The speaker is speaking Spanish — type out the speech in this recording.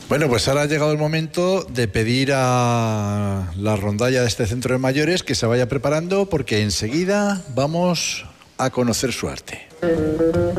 Bueno, pues ahora ha llegado el momento de pedir a la rondalla de este centro de mayores que se vaya preparando porque enseguida vamos a conocer su arte.